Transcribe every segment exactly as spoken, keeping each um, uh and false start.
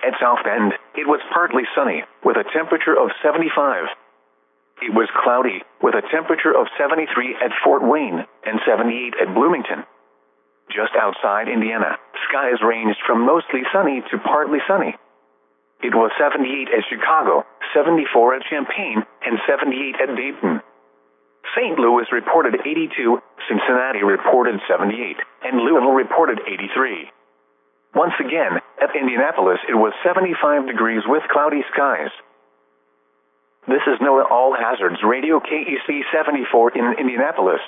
At South Bend, it was partly sunny, with a temperature of seventy-five. It was cloudy, with a temperature of seventy-three at Fort Wayne and seventy-eight at Bloomington. Just outside Indiana, skies ranged from mostly sunny to partly sunny. It was seventy-eight at Chicago, seventy-four at Champaign, and seventy-eight at Dayton. Saint Louis reported eighty-two, Cincinnati reported seventy-eight, and Louisville reported eighty-three. Once again, at Indianapolis it was seventy-five degrees with cloudy skies. This is NOAA All Hazards Radio K E C seventy-four in Indianapolis.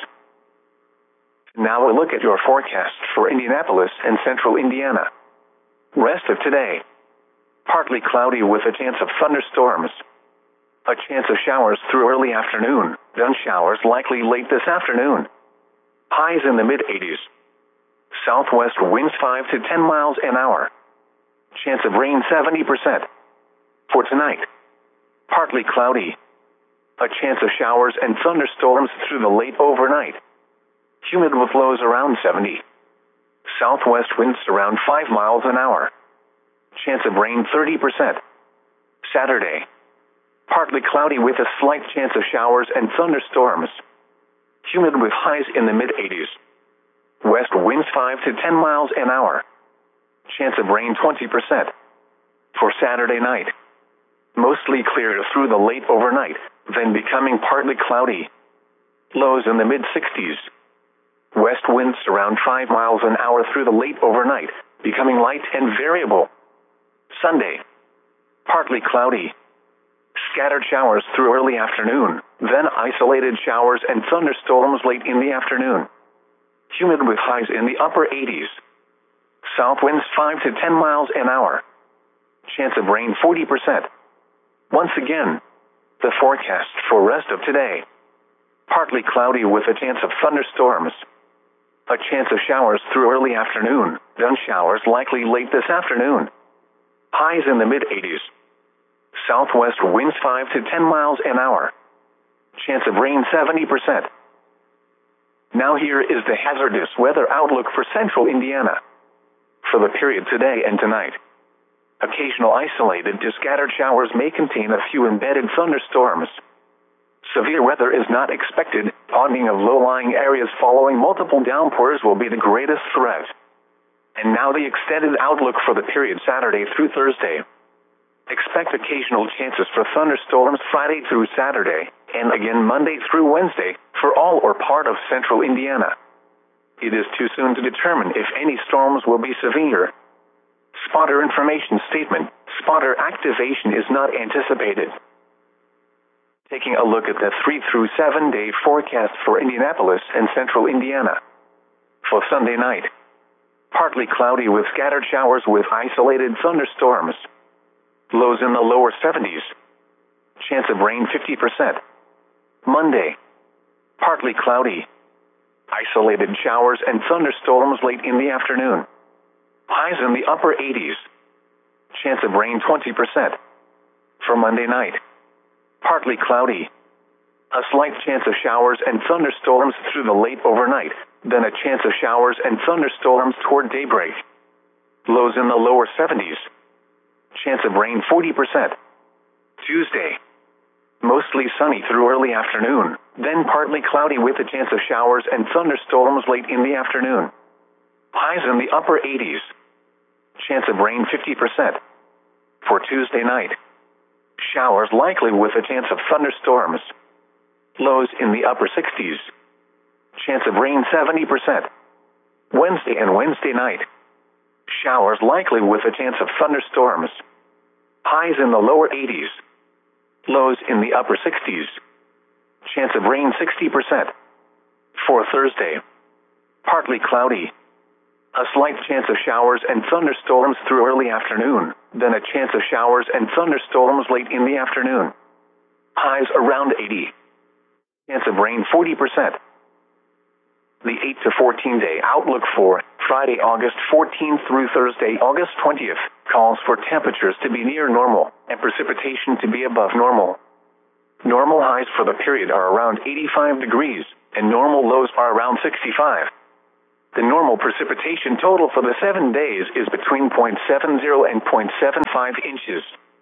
Now a look at your forecast for Indianapolis and central Indiana. Rest of today. Partly cloudy with a chance of thunderstorms. A chance of showers through early afternoon, then showers likely late this afternoon. Highs in the mid-eighties. Southwest winds five to ten miles an hour. Chance of rain seventy percent. For tonight, partly cloudy. A chance of showers and thunderstorms through the late overnight. Humid with lows around seventy. Southwest winds around five miles an hour. Chance of rain thirty percent. Saturday, partly cloudy with a slight chance of showers and thunderstorms. Humid with highs in the mid-eighties. West winds five to ten miles an hour. Chance of rain twenty percent. For Saturday night, mostly clear through the late overnight, then becoming partly cloudy. Lows in the mid-sixties. West winds around five miles an hour through the late overnight, becoming light and variable. Sunday, partly cloudy. Scattered showers through early afternoon, then isolated showers and thunderstorms late in the afternoon. Humid with highs in the upper eighties. South winds five to ten miles an hour. Chance of rain forty percent. Once again, the forecast for rest of today. Partly cloudy with a chance of thunderstorms. A chance of showers through early afternoon, then showers likely late this afternoon. Highs in the mid-eighties. Southwest winds five to ten miles an hour. Chance of rain seventy percent. Now here is the hazardous weather outlook for central Indiana. For the period today and tonight, occasional isolated to scattered showers may contain a few embedded thunderstorms. Severe weather is not expected. Haunting of low-lying areas following multiple downpours will be the greatest threat. And now the extended outlook for the period Saturday through Thursday. Expect occasional chances for thunderstorms Friday through Saturday, and again Monday through Wednesday, for all or part of central Indiana. It is too soon to determine if any storms will be severe. Spotter information statement: spotter activation is not anticipated. Taking a look at the three through seven day forecast for Indianapolis and central Indiana. For Sunday night, partly cloudy with scattered showers with isolated thunderstorms. Lows in the lower seventies. Chance of rain fifty percent. Monday, partly cloudy. Isolated showers and thunderstorms late in the afternoon. Highs in the upper eighties. Chance of rain twenty percent. For Monday night, partly cloudy. A slight chance of showers and thunderstorms through the late overnight, then a chance of showers and thunderstorms toward daybreak. Lows in the lower seventies. Chance of rain forty percent. Tuesday, mostly sunny through early afternoon, then partly cloudy with a chance of showers and thunderstorms late in the afternoon. Highs in the upper eighties. Chance of rain fifty percent. For Tuesday night, showers likely with a chance of thunderstorms. Lows in the upper sixties. Chance of rain seventy percent. Wednesday and Wednesday night, showers likely with a chance of thunderstorms. Highs in the lower eighties. Lows in the upper sixties. Chance of rain sixty percent. For Thursday, partly cloudy. A slight chance of showers and thunderstorms through early afternoon, then a chance of showers and thunderstorms late in the afternoon. Highs around eighty. Chance of rain forty percent. The eight to fourteen day outlook for Friday, August fourteenth through Thursday, August twentieth, calls for temperatures to be near normal and precipitation to be above normal. Normal highs for the period are around eighty-five degrees, and normal lows are around sixty-five. The normal precipitation total for the seven days is between zero point seven zero and zero point seven five inches.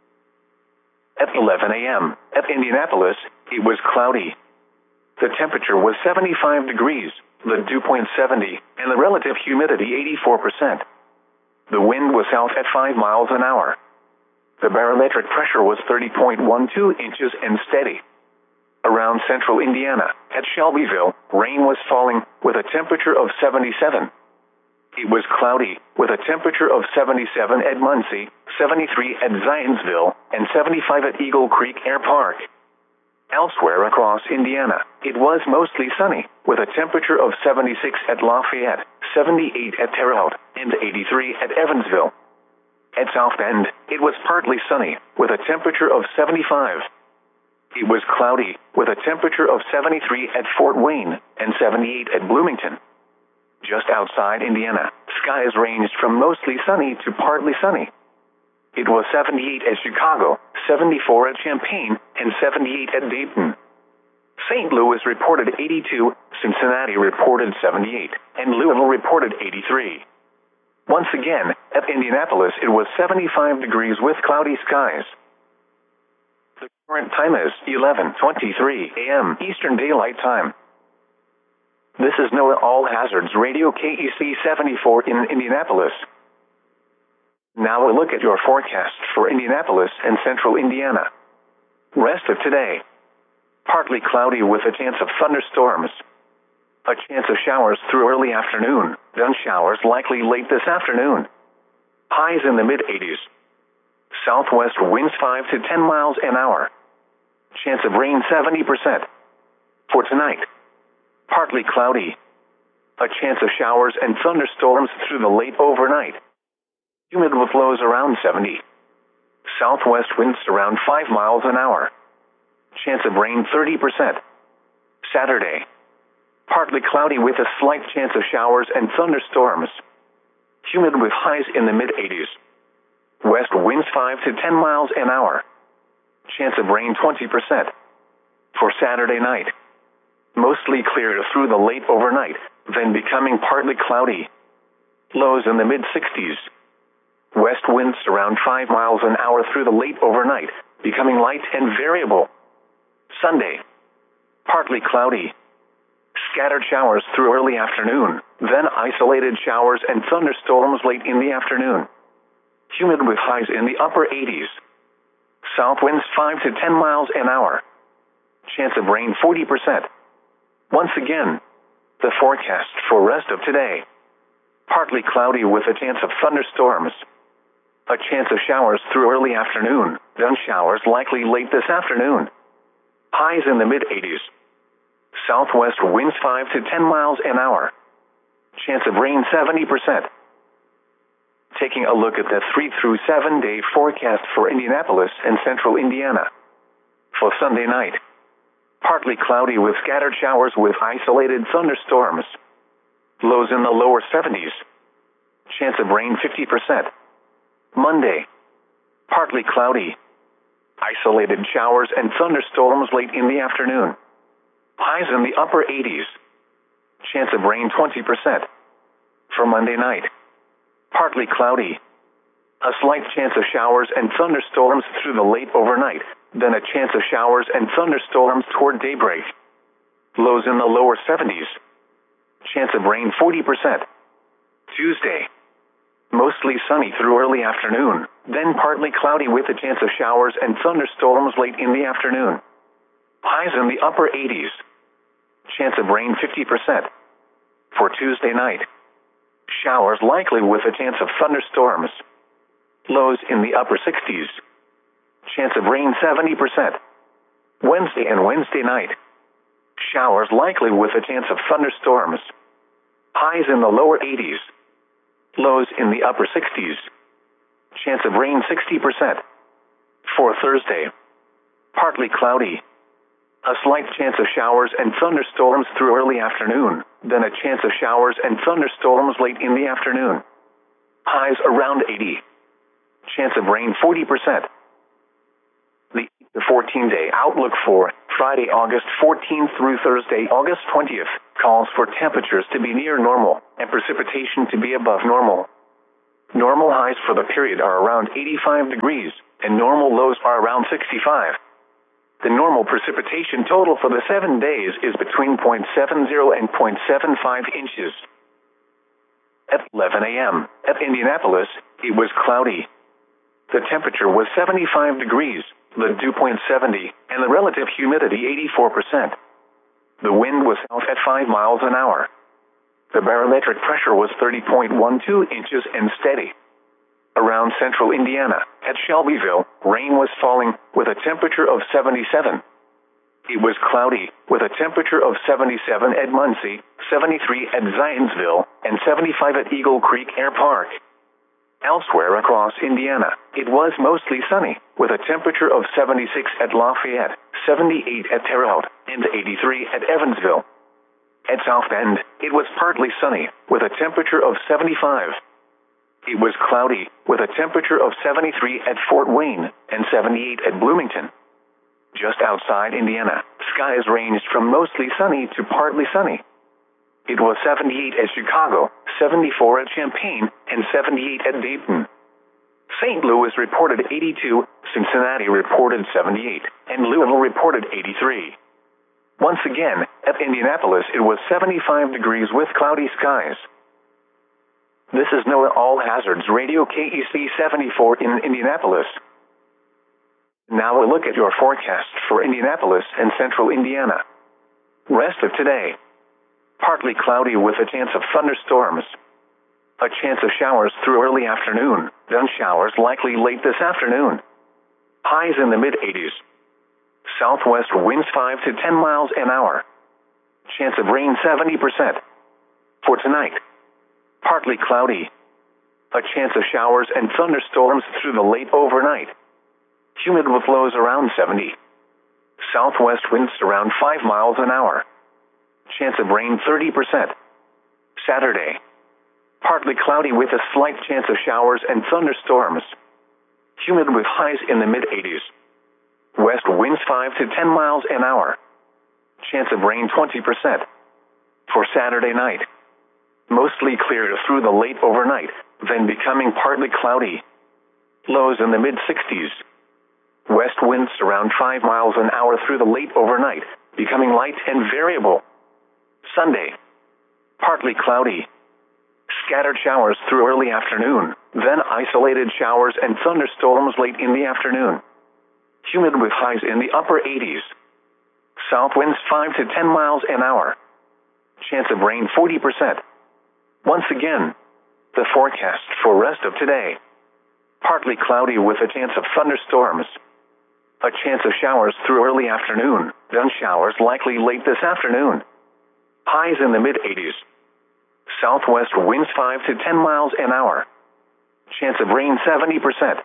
At eleven a m at Indianapolis, it was cloudy. The temperature was seventy-five degrees, the dew point seventy, and the relative humidity eighty-four percent. The wind was south at five miles an hour. The barometric pressure was thirty point one two inches and steady. Around central Indiana, at Shelbyville, rain was falling with a temperature of seventy-seven. It was cloudy with a temperature of seventy-seven at Muncie, seventy-three at Zionsville, and seventy-five at Eagle Creek Air Park. Elsewhere across Indiana, it was mostly sunny with a temperature of seventy-six at Lafayette, seventy-eight at Terre Haute, and eighty-three at Evansville. At South Bend, it was partly sunny with a temperature of seventy-five. It was cloudy with a temperature of seventy-three at Fort Wayne and seventy-eight at Bloomington. Just outside Indiana, skies ranged from mostly sunny to partly sunny. It was seventy-eight at Chicago, seventy-four at Champaign, and seventy-eight at Dayton. Saint Louis reported eighty-two, Cincinnati reported seventy-eight, and Louisville reported eighty-three. Once again, at Indianapolis it was seventy-five degrees with cloudy skies. The current time is eleven twenty-three a m Eastern Daylight Time. This is NOAA All Hazards Radio K E C seventy-four in Indianapolis. Now a look at your forecast for Indianapolis and central Indiana. Rest of today. Partly cloudy with a chance of thunderstorms. A chance of showers through early afternoon, then showers likely late this afternoon. Highs in the mid eighties. Southwest winds five to ten miles an hour. Chance of rain seventy percent. For tonight, partly cloudy. A chance of showers and thunderstorms through the late overnight. Humid with lows around seventy. Southwest winds around five miles an hour. Chance of rain thirty percent. Saturday, partly cloudy with a slight chance of showers and thunderstorms. Humid with highs in the mid eighties. West winds five to ten miles an hour. Chance of rain twenty percent. For Saturday night, mostly clear through the late overnight, then becoming partly cloudy. Lows in the mid sixties. West winds around five miles an hour through the late overnight, becoming light and variable. Sunday, partly cloudy. Scattered showers through early afternoon, then isolated showers and thunderstorms late in the afternoon. Humid with highs in the upper eighties. South winds five to ten miles an hour. Chance of rain forty percent. Once again, the forecast for rest of today. Partly cloudy with a chance of thunderstorms. A chance of showers through early afternoon, then showers likely late this afternoon. Highs in the mid eighties. Southwest winds five to ten miles an hour. Chance of rain seventy percent. Taking a look at the three through seven day forecast for Indianapolis and central Indiana. For Sunday night, partly cloudy with scattered showers with isolated thunderstorms. Lows in the lower seventies. Chance of rain fifty percent. Monday, partly cloudy. Isolated showers and thunderstorms late in the afternoon. Highs in the upper eighties. Chance of rain twenty percent. For Monday night, partly cloudy. A slight chance of showers and thunderstorms through the late overnight, then a chance of showers and thunderstorms toward daybreak. Lows in the lower seventies. Chance of rain forty percent. Tuesday, mostly sunny through early afternoon, then partly cloudy with a chance of showers and thunderstorms late in the afternoon. Highs in the upper eighties. Chance of rain fifty percent. For Tuesday night, showers likely with a chance of thunderstorms. Lows in the upper sixties. Chance of rain seventy percent. Wednesday and Wednesday night, showers likely with a chance of thunderstorms. Highs in the lower eighties. Lows in the upper sixties. Chance of rain sixty percent. For Thursday, partly cloudy. A slight chance of showers and thunderstorms through early afternoon, then a chance of showers and thunderstorms late in the afternoon. Highs around eighty. Chance of rain forty percent. The fourteen day outlook for Friday, August fourteenth through Thursday, August twentieth. calls for temperatures to be near normal and precipitation to be above normal. Normal highs for the period are around eighty-five degrees, and normal lows are around sixty-five. The normal precipitation total for the seven days is between zero point seven zero and zero point seven five inches. At eleven a m at Indianapolis, it was cloudy. The temperature was seventy-five degrees, the dew point seventy, and the relative humidity eighty-four percent. The wind was south at five miles an hour. The barometric pressure was thirty point one two inches and steady. Around central Indiana, at Shelbyville, rain was falling with a temperature of seventy-seven. It was cloudy with a temperature of seventy-seven at Muncie, seventy-three at Zionsville, and seventy-five at Eagle Creek Air Park. Elsewhere across Indiana, it was mostly sunny with a temperature of seventy-six at Lafayette, seventy-eight at Terre Haute, and eighty-three at Evansville. At South Bend, it was partly sunny with a temperature of seventy-five. It was cloudy with a temperature of seventy-three at Fort Wayne and seventy-eight at Bloomington. Just outside Indiana, skies ranged from mostly sunny to partly sunny. It was seventy-eight at Chicago, seventy-four at Champaign, and seventy-eight at Dayton. Saint Louis reported eighty-two, Cincinnati reported seventy-eight, and Louisville reported eighty-three. Once again, at Indianapolis it was seventy-five degrees with cloudy skies. This is NOAA All Hazards Radio K E C seventy-four in Indianapolis. Now a look at your forecast for Indianapolis and central Indiana. Rest of today. Partly cloudy with a chance of thunderstorms. A chance of showers through early afternoon, then showers likely late this afternoon. Highs in the mid-eighties. Southwest winds five to ten miles an hour. Chance of rain seventy percent. For tonight, partly cloudy. A chance of showers and thunderstorms through the late overnight. Humid with lows around seventy. Southwest winds around five miles an hour. Chance of rain thirty percent. Saturday, partly cloudy with a slight chance of showers and thunderstorms. Humid with highs in the mid-eighties. West winds five to ten miles an hour. Chance of rain twenty percent. For Saturday night, mostly clear through the late overnight, then becoming partly cloudy. Lows in the mid-sixties. West winds around five miles an hour through the late overnight, becoming light and variable. Sunday, partly cloudy. Scattered showers through early afternoon, then isolated showers and thunderstorms late in the afternoon. Humid with highs in the upper eighties. South winds five to ten miles an hour. Chance of rain forty percent. Once again, the forecast for rest of today. Partly cloudy with a chance of thunderstorms. A chance of showers through early afternoon, then showers likely late this afternoon. Highs in the mid-eighties. Southwest winds five to ten miles an hour. Chance of rain seventy percent.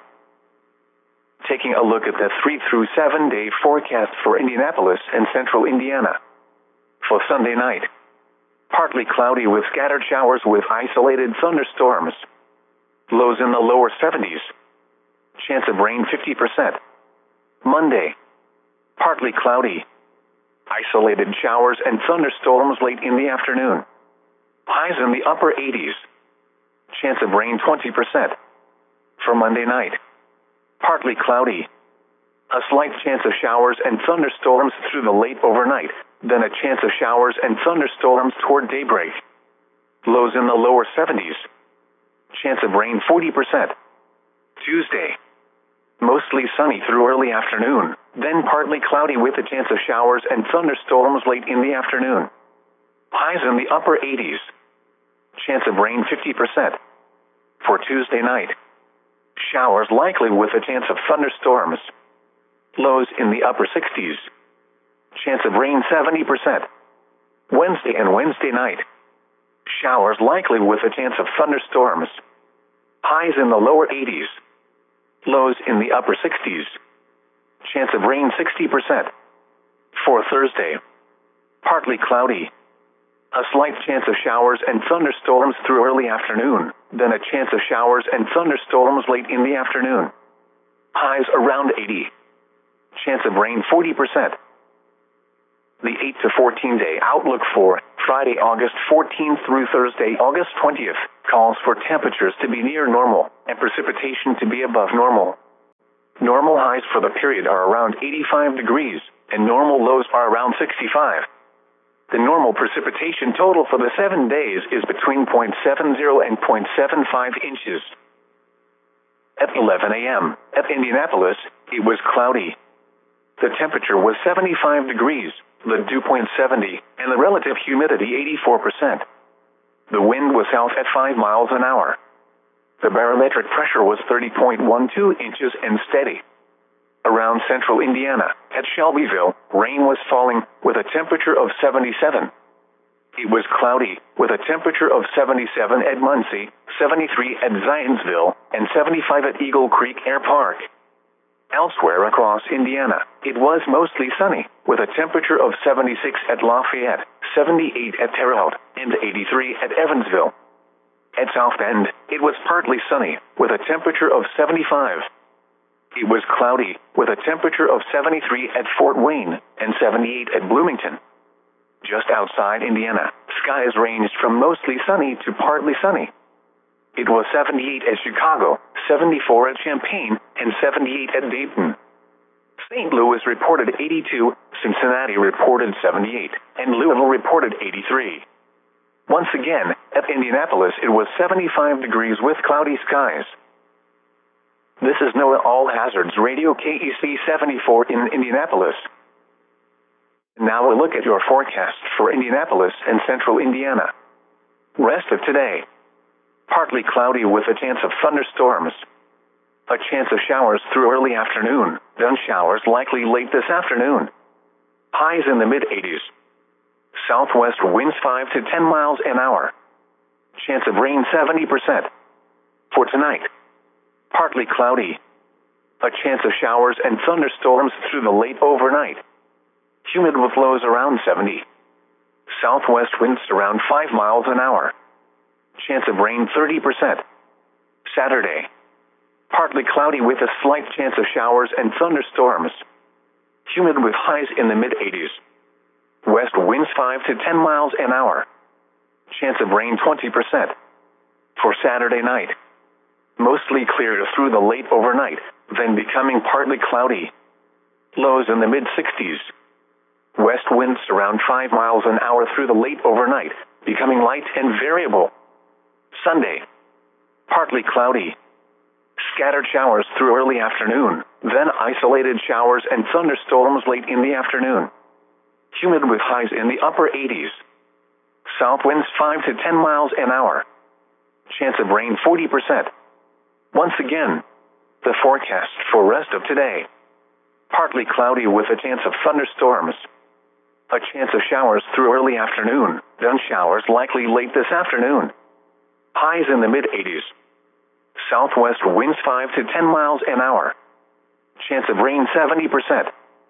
Taking a look at the three through seven day forecast for Indianapolis and central Indiana. For Sunday night, partly cloudy with scattered showers with isolated thunderstorms. Lows in the lower seventies. Chance of rain fifty percent. Monday, partly cloudy. Isolated showers and thunderstorms late in the afternoon. Highs in the upper eighties. Chance of rain twenty percent. For Monday night, partly cloudy. A slight chance of showers and thunderstorms through the late overnight, then a chance of showers and thunderstorms toward daybreak. Lows in the lower seventies. Chance of rain forty percent. Tuesday, mostly sunny through early afternoon, then partly cloudy with a chance of showers and thunderstorms late in the afternoon. Highs in the upper eighties. Chance of rain fifty percent. For Tuesday night, showers likely with a chance of thunderstorms. Lows in the upper sixties. Chance of rain seventy percent. Wednesday and Wednesday night, showers likely with a chance of thunderstorms. Highs in the lower eighties. Lows in the upper sixties. Chance of rain sixty percent. For Thursday, partly cloudy. A slight chance of showers and thunderstorms through early afternoon, then a chance of showers and thunderstorms late in the afternoon. Highs around eighty. Chance of rain forty percent. The eight to fourteen day outlook for Friday, August fourteenth through Thursday, August twentieth, calls for temperatures to be near normal and precipitation to be above normal. Normal highs for the period are around eighty-five degrees, and normal lows are around sixty-five. The normal precipitation total for the seven days is between zero point seven zero and zero point seven five inches. At eleven a m at Indianapolis, it was cloudy. The temperature was seventy-five degrees, the dew point seventy, and the relative humidity eighty-four percent. The wind was south at five miles an hour. The barometric pressure was thirty point one two inches and steady. Around central Indiana, at Shelbyville, rain was falling, with a temperature of seventy-seven. It was cloudy, with a temperature of seventy-seven at Muncie, seventy-three at Zionsville, and seventy-five at Eagle Creek Air Park. Elsewhere across Indiana, it was mostly sunny, with a temperature of seventy-six at Lafayette, seventy-eight at Terre Haute, and eighty-three at Evansville. At South Bend, it was partly sunny, with a temperature of seventy-five. It was cloudy, with a temperature of seventy-three at Fort Wayne, and seventy-eight at Bloomington. Just outside Indiana, skies ranged from mostly sunny to partly sunny. It was seventy-eight at Chicago, seventy-four at Champaign, and seventy-eight at Dayton. Saint Louis reported eighty-two, Cincinnati reported seventy-eight, and Louisville reported eighty-three. Once again, at Indianapolis it was seventy-five degrees with cloudy skies. This is NOAA All Hazards Radio K E C seventy-four in Indianapolis. Now we'll look at your forecast for Indianapolis and central Indiana. Rest of today. Partly cloudy with a chance of thunderstorms. A chance of showers through early afternoon, then showers likely late this afternoon. Highs in the mid-eighties. Southwest winds five to ten miles an hour. Chance of rain seventy percent. For tonight, partly cloudy. A chance of showers and thunderstorms through the late overnight. Humid with lows around seventy. Southwest winds around five miles an hour. Chance of rain thirty percent. Saturday, partly cloudy with a slight chance of showers and thunderstorms. Humid with highs in the mid-eighties. West winds five to ten miles an hour. Chance of rain twenty percent. For Saturday night, mostly clear through the late overnight, then becoming partly cloudy. Lows in the mid-sixties. West winds around five miles an hour through the late overnight, becoming light and variable. Sunday, partly cloudy. Scattered showers through early afternoon, then isolated showers and thunderstorms late in the afternoon. Humid with highs in the upper eighties. South winds five to ten miles an hour. Chance of rain forty percent. Once again, the forecast for rest of today. Partly cloudy with a chance of thunderstorms. A chance of showers through early afternoon, then showers likely late this afternoon. Highs in the mid-eighties. Southwest winds five to ten miles an hour. Chance of rain seventy percent.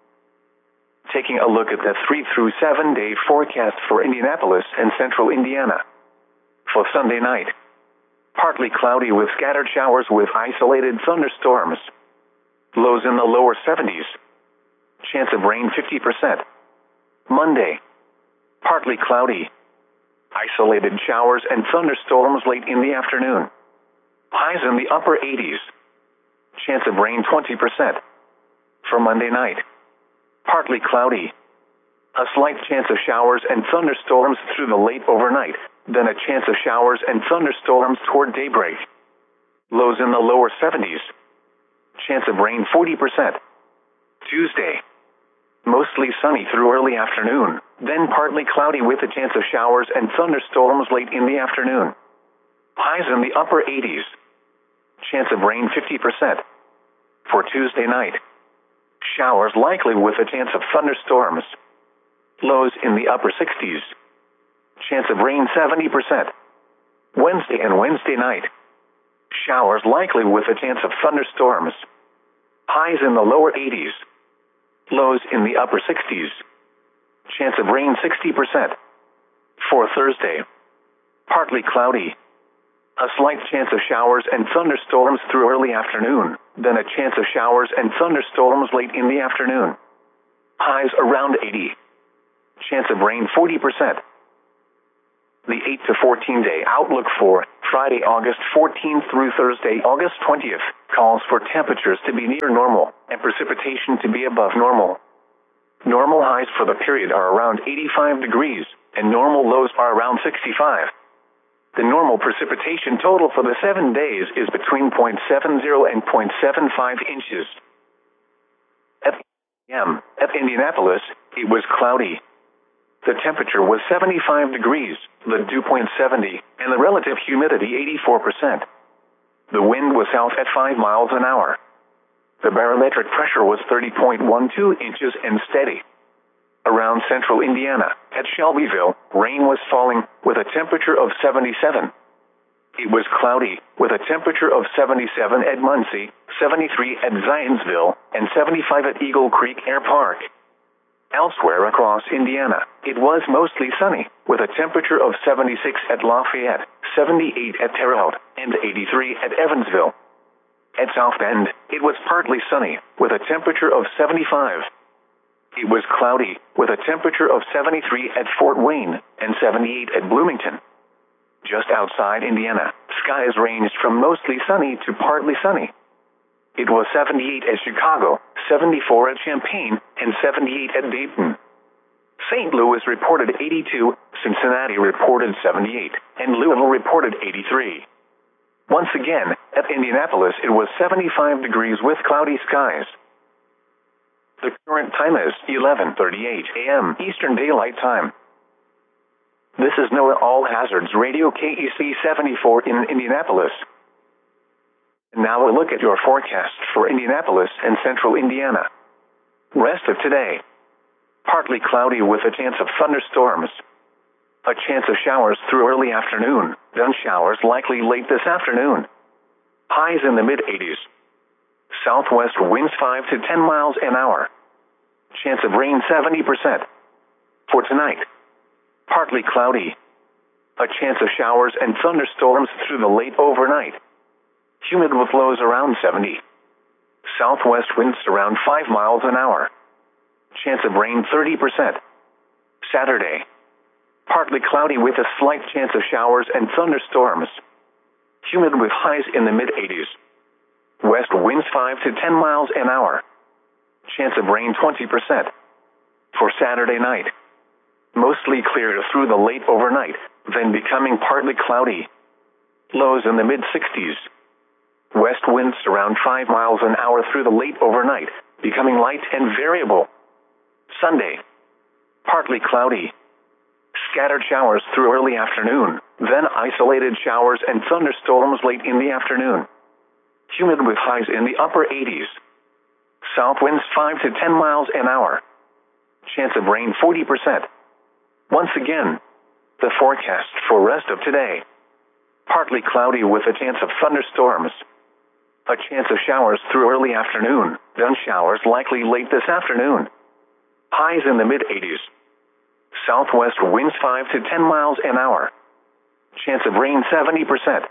Taking a look at the three through seven day forecast for Indianapolis and central Indiana. For Sunday night, partly cloudy with scattered showers with isolated thunderstorms. Lows in the lower seventies. Chance of rain fifty percent. Monday, partly cloudy. Isolated showers and thunderstorms late in the afternoon. Highs in the upper eighties. Chance of rain twenty percent. For Monday night, partly cloudy. A slight chance of showers and thunderstorms through the late overnight, then a chance of showers and thunderstorms toward daybreak. Lows in the lower seventies. Chance of rain forty percent. Tuesday, mostly sunny through early afternoon, then partly cloudy with a chance of showers and thunderstorms late in the afternoon. Highs in the upper eighties. Chance of rain fifty percent. For Tuesday night, showers likely with a chance of thunderstorms. Lows in the upper sixties. Chance of rain seventy percent. Wednesday and Wednesday night, showers likely with a chance of thunderstorms. Highs in the lower eighties. Lows in the upper sixties. Chance of rain sixty percent. For Thursday, partly cloudy. A slight chance of showers and thunderstorms through early afternoon, then a chance of showers and thunderstorms late in the afternoon. Highs around eighty. Chance of rain forty percent. The eight to fourteen day outlook for Friday, August fourteenth through Thursday, August twentieth, calls for temperatures to be near normal and precipitation to be above normal. Normal highs for the period are around eighty-five degrees, and normal lows are around sixty-five. The normal precipitation total for the seven days is between zero point seven zero and zero point seven five inches. At eight a m at Indianapolis, it was cloudy. The temperature was seventy-five degrees, the dew point seventy, and the relative humidity eighty-four percent. The wind was south at five miles an hour. The barometric pressure was thirty point one two inches and steady. Around central Indiana, at Shelbyville, rain was falling, with a temperature of seventy-seven. It was cloudy, with a temperature of seventy-seven at Muncie, seventy-three at Zionsville, and seventy-five at Eagle Creek Air Park. Elsewhere across Indiana, it was mostly sunny, with a temperature of seventy-six at Lafayette, seventy-eight at Terre Haute, and eighty-three at Evansville. At South Bend, it was partly sunny, with a temperature of seventy-five. It was cloudy, with a temperature of seventy-three at Fort Wayne, and seventy-eight at Bloomington. Just outside Indiana, skies ranged from mostly sunny to partly sunny. It was seventy-eight at Chicago, seventy-four at Champaign, and seventy-eight at Dayton. Saint Louis reported eighty-two, Cincinnati reported seventy-eight, and Louisville reported eighty-three. Once again, at Indianapolis it was seventy-five degrees with cloudy skies. The current time is eleven thirty-eight a m Eastern Daylight Time. This is NOAA All Hazards Radio K E C seventy-four in Indianapolis. And now a look at your forecast for Indianapolis and central Indiana. Rest of today. Partly cloudy with a chance of thunderstorms. A chance of showers through early afternoon, then showers likely late this afternoon. Highs in the mid eighties. Southwest winds five to ten miles an hour. Chance of rain seventy percent. For tonight, partly cloudy. A chance of showers and thunderstorms through the late overnight. Humid with lows around seventy. Southwest winds around five miles an hour. Chance of rain thirty percent. Saturday, partly cloudy with a slight chance of showers and thunderstorms. Humid with highs in the mid eighties. West winds five to ten miles an hour. Chance of rain twenty percent. For Saturday night, mostly clear through the late overnight, then becoming partly cloudy. Lows in the mid sixties. West winds around five miles an hour through the late overnight, becoming light and variable. Sunday, partly cloudy. Scattered showers through early afternoon, then isolated showers and thunderstorms late in the afternoon. Humid with highs in the upper eighties. South winds five to ten miles an hour. Chance of rain forty percent. Once again, the forecast for rest of today. Partly cloudy with a chance of thunderstorms. A chance of showers through early afternoon, then showers likely late this afternoon. Highs in the mid eighties. Southwest winds five to ten miles an hour. Chance of rain seventy percent.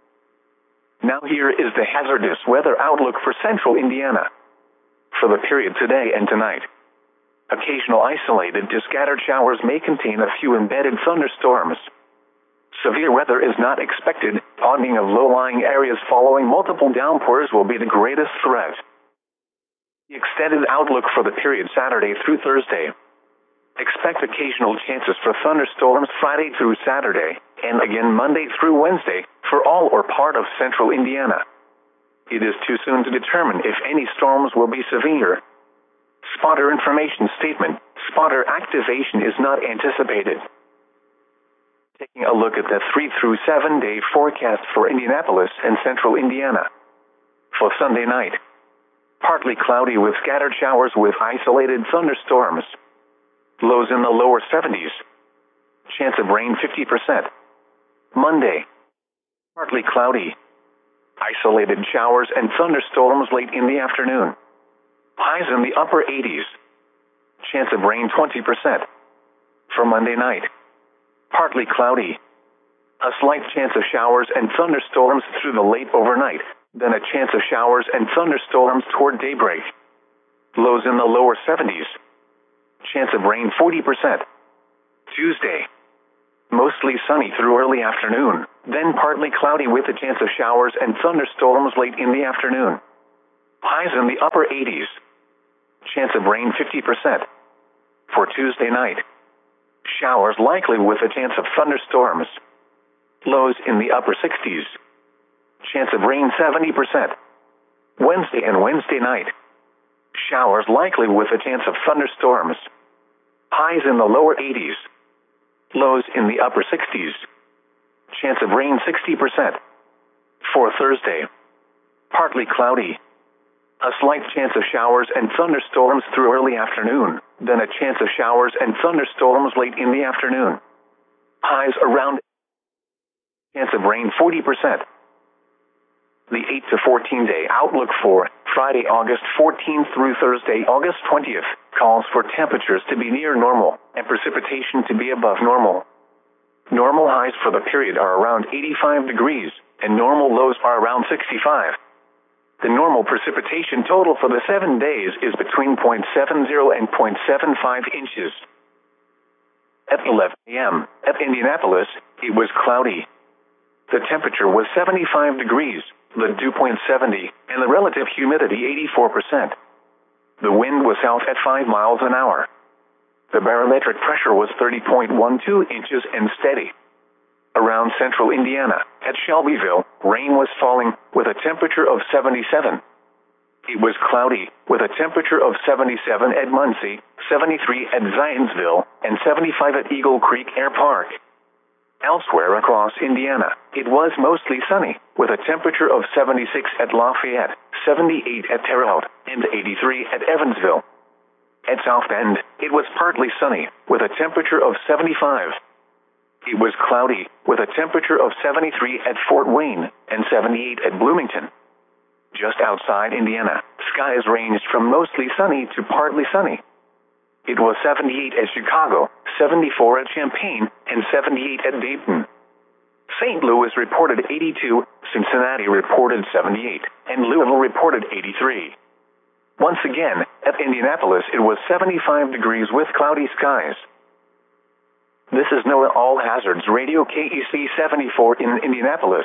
Now here is the hazardous weather outlook for central Indiana. For the period today and tonight, occasional isolated to scattered showers may contain a few embedded thunderstorms. Severe weather is not expected. Ponding of low-lying areas following multiple downpours will be the greatest threat. The extended outlook for the period Saturday through Thursday. Expect occasional chances for thunderstorms Friday through Saturday, and again Monday through Wednesday, for all or part of central Indiana. It is too soon to determine if any storms will be severe. Spotter information statement: spotter activation is not anticipated. Taking a look at the three through seven day forecast for Indianapolis and central Indiana. For Sunday night, partly cloudy with scattered showers with isolated thunderstorms. Lows in the lower seventies. Chance of rain fifty percent. Monday, partly cloudy. Isolated showers and thunderstorms late in the afternoon. Highs in the upper eighties. Chance of rain twenty percent. For Monday night, partly cloudy. A slight chance of showers and thunderstorms through the late overnight, then a chance of showers and thunderstorms toward daybreak. Lows in the lower seventies. Chance of rain forty percent. Tuesday, Mostly sunny through early afternoon, then partly cloudy with a chance of showers and thunderstorms late in the afternoon. Highs in the upper eighties. Chance of rain fifty percent. For Tuesday night, showers likely with a chance of thunderstorms. Lows in the upper sixties. Chance of rain seventy percent. Wednesday and Wednesday night, showers likely with a chance of thunderstorms. Highs in the lower eighties. Lows in the upper sixties. Chance of rain sixty percent. For Thursday, partly cloudy. A slight chance of showers and thunderstorms through early afternoon, then a chance of showers and thunderstorms late in the afternoon. Highs around. Chance of rain forty percent. The eight to fourteen day outlook for Friday, August fourteenth through Thursday, August twentieth, calls for temperatures to be near normal and precipitation to be above normal. Normal highs for the period are around eighty-five degrees, and normal lows are around sixty-five. The normal precipitation total for the seven days is between zero point seven zero and zero point seven five inches. At eleven a m at Indianapolis, it was cloudy. The temperature was seventy-five degrees, the dew point seventy, and the relative humidity eighty-four percent. The wind was south at five miles an hour. The barometric pressure was thirty point one two inches and steady. Around central Indiana, at Shelbyville, rain was falling, with a temperature of seventy-seven. It was cloudy, with a temperature of seventy-seven at Muncie, seventy-three at Zionsville, and seventy-five at Eagle Creek Air Park. Elsewhere across Indiana, it was mostly sunny, with a temperature of seventy-six at Lafayette, seventy-eight at Terre Haute, and eighty-three at Evansville. At South Bend, it was partly sunny, with a temperature of seventy-five. It was cloudy, with a temperature of seventy-three at Fort Wayne, and seventy-eight at Bloomington. Just outside Indiana, skies ranged from mostly sunny to partly sunny. It was seventy-eight at Chicago, seventy-four at Champaign, and seventy-eight at Dayton. Saint Louis reported eighty-two, Cincinnati reported seventy-eight, and Louisville reported eighty-three. Once again, at Indianapolis it was seventy-five degrees with cloudy skies. This is NOAA All Hazards Radio K E C seventy-four in Indianapolis.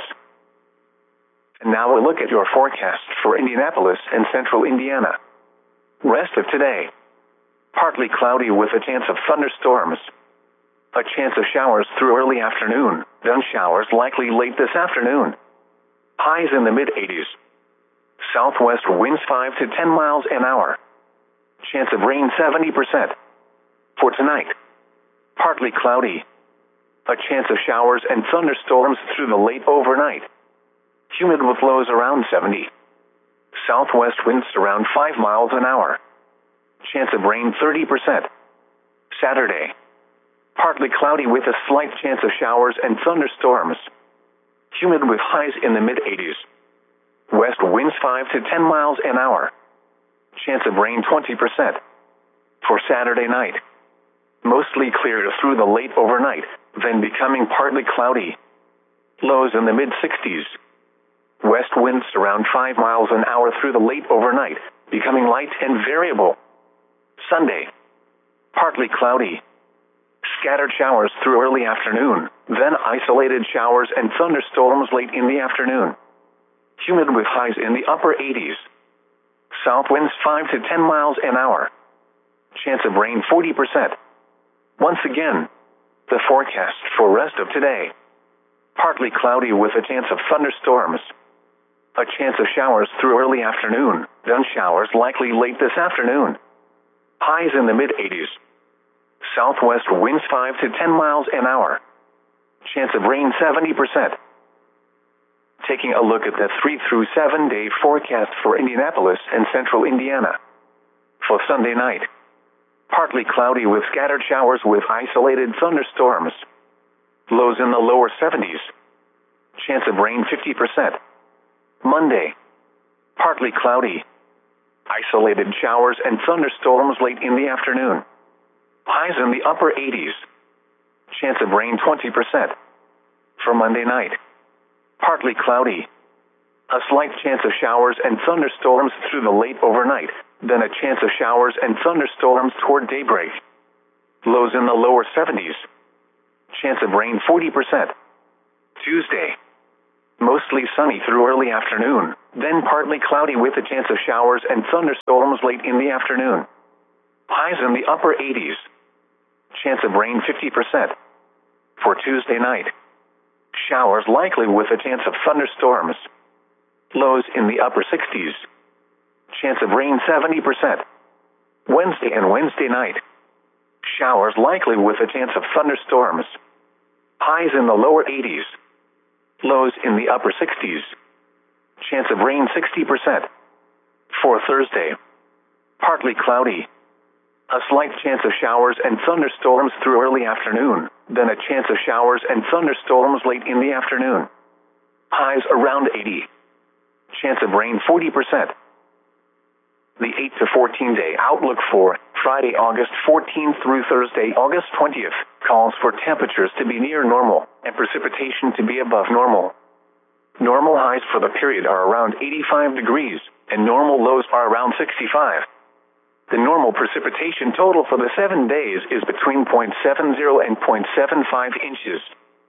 And now a look at your forecast for Indianapolis and central Indiana. Rest of today. Partly cloudy with a chance of thunderstorms. A chance of showers through early afternoon, then showers likely late this afternoon. Highs in the mid-eighties. Southwest winds five to ten miles an hour. Chance of rain seventy percent. For tonight, partly cloudy. A chance of showers and thunderstorms through the late overnight. Humid with lows around seventy. Southwest winds around five miles an hour. Chance of rain thirty percent. Saturday, partly cloudy with a slight chance of showers and thunderstorms. Humid with highs in the mid-eighties. West winds five to ten miles an hour. Chance of rain twenty percent. For Saturday night, mostly clear through the late overnight, then becoming partly cloudy. Lows in the mid-sixties. West winds around five miles an hour through the late overnight, becoming light and variable. Sunday, partly cloudy. Scattered showers through early afternoon, then isolated showers and thunderstorms late in the afternoon. Humid with highs in the upper eighties. South winds five to ten miles an hour. Chance of rain forty percent. Once again, the forecast for rest of today. Partly cloudy with a chance of thunderstorms. A chance of showers through early afternoon, then showers likely late this afternoon. Highs in the mid-eighties. Southwest winds five to ten miles an hour. Chance of rain seventy percent. Taking a look at the three through seven day forecast for Indianapolis and central Indiana. For Sunday night, partly cloudy with scattered showers with isolated thunderstorms. Lows in the lower seventies. Chance of rain fifty percent. Monday, partly cloudy. Isolated showers and thunderstorms late in the afternoon. Highs in the upper eighties. Chance of rain twenty percent. For Monday night, partly cloudy. A slight chance of showers and thunderstorms through the late overnight, then a chance of showers and thunderstorms toward daybreak. Lows in the lower seventies. Chance of rain forty percent. Tuesday. Mostly sunny through early afternoon, then partly cloudy with a chance of showers and thunderstorms late in the afternoon. Highs in the upper eighties. Chance of rain fifty percent. For Tuesday night. Showers likely with a chance of thunderstorms. Lows in the upper sixties. Chance of rain seventy percent. Wednesday and Wednesday night. Showers likely with a chance of thunderstorms. Highs in the lower eighties. Lows in the upper sixties. Chance of rain sixty percent. For Thursday. Partly cloudy. A slight chance of showers and thunderstorms through early afternoon, then a chance of showers and thunderstorms late in the afternoon. Highs around eighty. Chance of rain forty percent. The eight to fourteen day outlook for Friday, August fourteenth through Thursday, August twentieth, calls for temperatures to be near normal and precipitation to be above normal. Normal highs for the period are around eighty-five degrees, and normal lows are around sixty-five. The normal precipitation total for the seven days is between zero point seven zero and zero point seven five inches.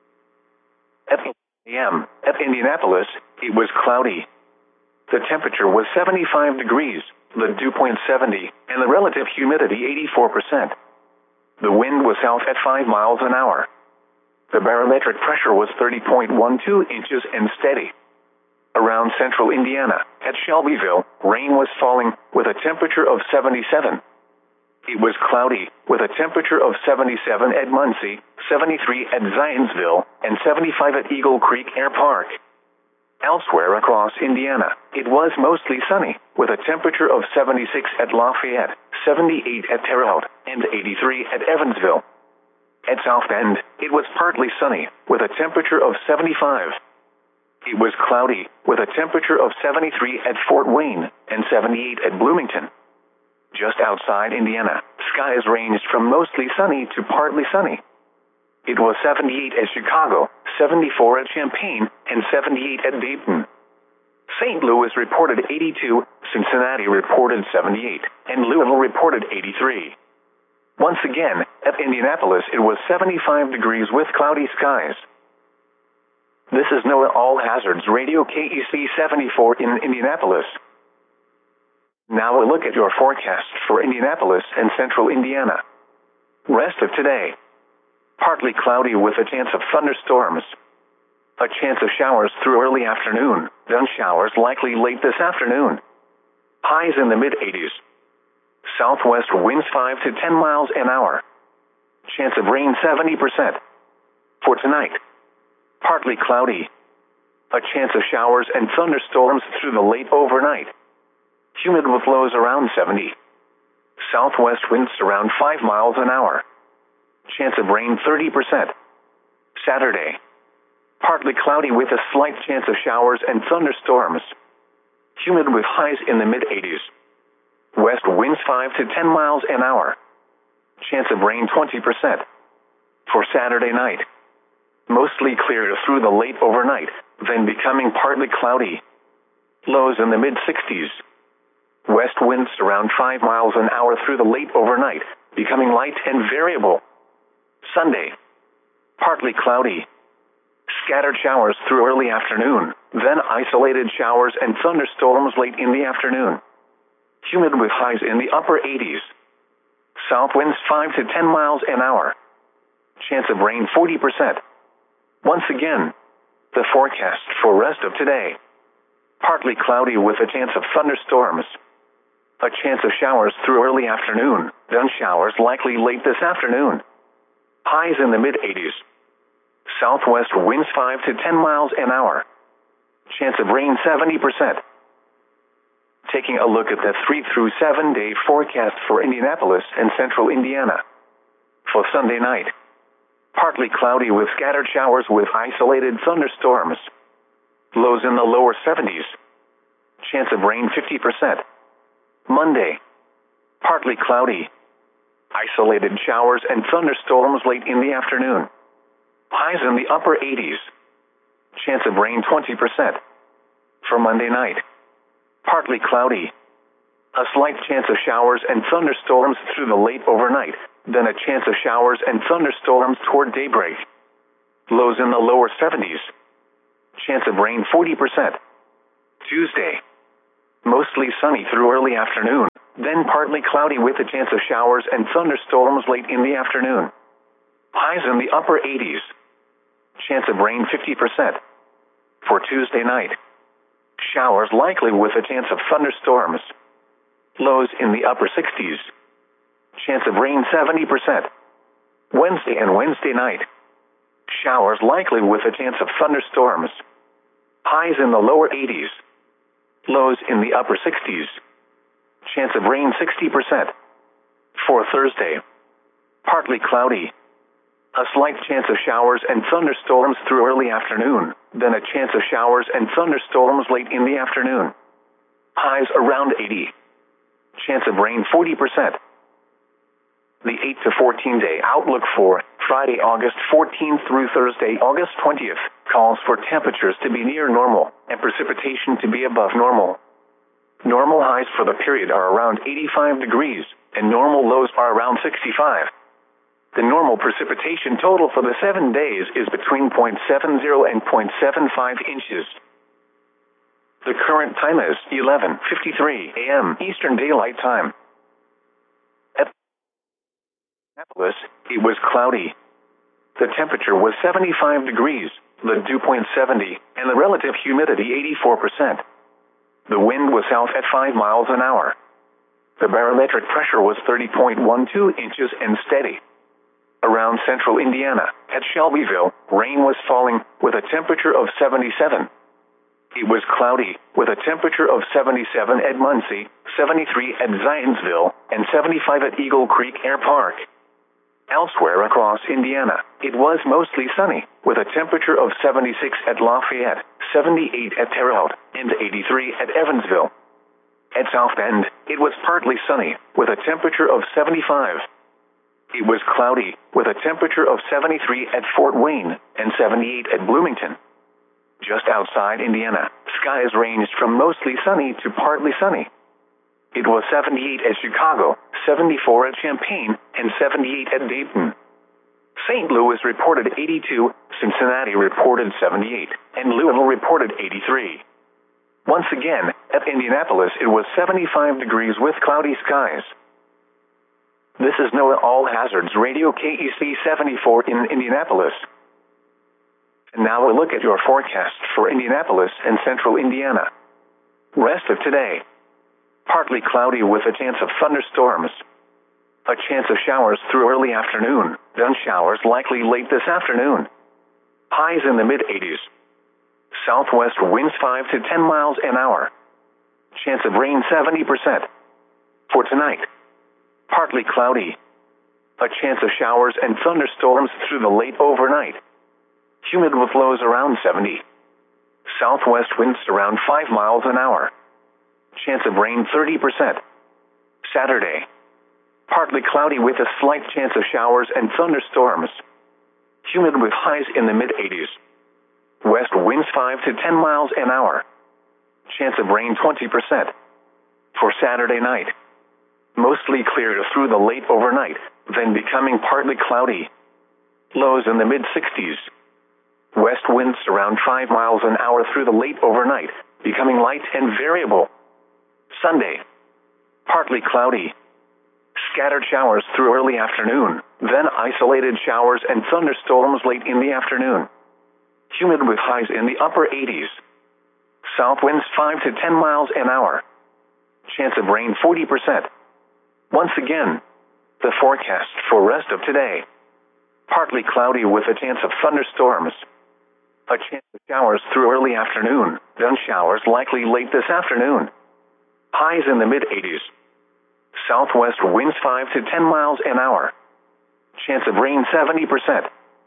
At eight a m at Indianapolis, it was cloudy. The temperature was seventy-five degrees, the dew point seventy, and the relative humidity eighty-four percent. The wind was south at five miles an hour. The barometric pressure was thirty point one two inches and steady. Around central Indiana, at Shelbyville, rain was falling with a temperature of seventy-seven. It was cloudy with a temperature of seventy-seven at Muncie, seventy-three at Zionsville, and seventy-five at Eagle Creek Air Park. Elsewhere across Indiana, it was mostly sunny, with a temperature of seventy-six at Lafayette, seventy-eight at Terre Haute, and eighty-three at Evansville. At South Bend, it was partly sunny, with a temperature of seventy-five. It was cloudy, with a temperature of seventy-three at Fort Wayne, and seventy-eight at Bloomington. Just outside Indiana, skies ranged from mostly sunny to partly sunny. It was seventy-eight at Chicago, seventy-four at Champaign, and seventy-eight at Dayton. Saint Louis reported eighty-two, Cincinnati reported seventy-eight, and Louisville reported eighty-three. Once again, at Indianapolis it was seventy-five degrees with cloudy skies. This is NOAA All Hazards Radio K E C seventy-four in Indianapolis. Now a look at your forecast for Indianapolis and central Indiana. Rest of today. Partly cloudy with a chance of thunderstorms. A chance of showers through early afternoon, then showers likely late this afternoon. Highs in the mid eighties. Southwest winds five to ten miles an hour. Chance of rain seventy percent. For tonight. Partly cloudy. A chance of showers and thunderstorms through the late overnight. Humid with lows around seventy. Southwest winds around five miles an hour. Chance of rain thirty percent. Saturday. Partly cloudy with a slight chance of showers and thunderstorms. Humid with highs in the mid eighties. West winds five to ten miles an hour. Chance of rain twenty percent. For Saturday night. Mostly clear through the late overnight, then becoming partly cloudy. Lows in the mid sixties. West winds around five miles an hour through the late overnight, becoming light and variable. Sunday. Partly cloudy. Scattered showers through early afternoon, then isolated showers and thunderstorms late in the afternoon. Humid with highs in the upper eighties. South winds five to ten miles an hour. Chance of rain forty percent. Once again, the forecast for rest of today. Partly cloudy with a chance of thunderstorms. A chance of showers through early afternoon, then showers likely late this afternoon. Highs in the mid eighties. Southwest winds five to ten miles an hour. Chance of rain seventy percent. Taking a look at the three through seven day forecast for Indianapolis and central Indiana. For Sunday night. Partly cloudy with scattered showers with isolated thunderstorms. Lows in the lower seventies. Chance of rain fifty percent. Monday. Partly cloudy. Isolated showers and thunderstorms late in the afternoon. Highs in the upper eighties. Chance of rain twenty percent. For Monday night. Partly cloudy. A slight chance of showers and thunderstorms through the late overnight, then a chance of showers and thunderstorms toward daybreak. Lows in the lower seventies. Chance of rain forty percent. Tuesday. Mostly sunny through early afternoon, then partly cloudy with a chance of showers and thunderstorms late in the afternoon. Highs in the upper eighties. Chance of rain fifty percent. For Tuesday night. Showers likely with a chance of thunderstorms. Lows in the upper sixties. Chance of rain seventy percent. Wednesday and Wednesday night. Showers likely with a chance of thunderstorms. Highs in the lower eighties. Lows in the upper sixties. Chance of rain sixty percent. For Thursday. Partly cloudy. A slight chance of showers and thunderstorms through early afternoon, then a chance of showers and thunderstorms late in the afternoon. Highs around eighty. Chance of rain forty percent. The eight to fourteen day outlook for Friday, August fourteenth through Thursday, August twentieth, calls for temperatures to be near normal and precipitation to be above normal. Normal highs for the period are around eighty-five degrees, and normal lows are around sixty-five. The normal precipitation total for the seven days is between zero point seven zero and zero point seven five inches. The current time is eleven fifty-three a m Eastern Daylight Time. At Indianapolis, it was cloudy. The temperature was seventy-five degrees, the dew point seventy, and the relative humidity eighty-four percent. The wind was south at five miles an hour. The barometric pressure was thirty point one two inches and steady. Around central Indiana, at Shelbyville, rain was falling with a temperature of seventy-seven. It was cloudy with a temperature of seventy-seven at Muncie, seventy-three at Zionsville, and seventy-five at Eagle Creek Air Park. Elsewhere across Indiana, it was mostly sunny with a temperature of seventy-six at Lafayette, seventy-eight at Terre Haute, and eighty-three at Evansville. At South Bend, it was partly sunny with a temperature of seventy-five. It was cloudy with a temperature of seventy-three at Fort Wayne and seventy-eight at Bloomington. Just outside Indiana, skies ranged from mostly sunny to partly sunny. It was seventy-eight at Chicago, seventy-four at Champaign, and seventy-eight at Dayton. Saint Louis reported eighty-two, Cincinnati reported seventy-eight, and Louisville reported eighty-three. Once again, at Indianapolis it was seventy-five degrees with cloudy skies. This is NOAA All Hazards Radio K E C seventy-four in Indianapolis. And now a look at your forecast for Indianapolis and central Indiana. Rest of today. Partly cloudy with a chance of thunderstorms. A chance of showers through early afternoon, then showers likely late this afternoon. Highs in the mid-eighties. Southwest winds five to ten miles an hour. Chance of rain seventy percent. For tonight. Partly cloudy. A chance of showers and thunderstorms through the late overnight. Humid with lows around seventy. Southwest winds around five miles an hour. Chance of rain thirty percent. Saturday. Partly cloudy with a slight chance of showers and thunderstorms. Humid with highs in the mid-eighties. West winds five to ten miles an hour. Chance of rain twenty percent. For Saturday night. Mostly clear through the late overnight, then becoming partly cloudy. Lows in the mid-sixties. West winds around five miles an hour through the late overnight, becoming light and variable. Sunday. Partly cloudy. Scattered showers through early afternoon, then isolated showers and thunderstorms late in the afternoon. Humid with highs in the upper eighties. South winds five to ten miles an hour. Chance of rain forty percent. Once again, the forecast for rest of today. Partly cloudy with a chance of thunderstorms. A chance of showers through early afternoon, then showers likely late this afternoon. Highs in the mid-eighties. Southwest winds five to ten miles an hour. Chance of rain seventy percent.